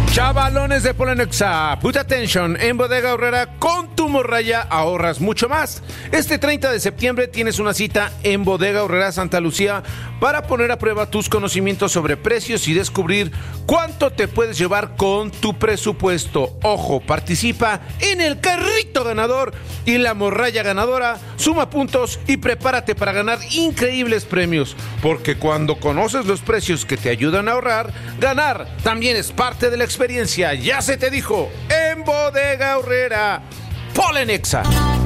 Chavalones de Polenexa, put attention, en Bodega Aurrera con tu morralla ahorras mucho más. Este 30 de septiembre tienes una cita en Bodega Aurrera Santa Lucía para poner a prueba tus conocimientos sobre precios y descubrir cuánto te puedes llevar con tu presupuesto. Ojo, participa en el carrito ganador y la morralla ganadora, suma puntos y prepárate para ganar increíbles premios, porque cuando conoces los precios que te ayudan a ahorrar, ganar también es parte de la experiencia. Ya se te dijo, en Bodega Aurrera, Polenexa.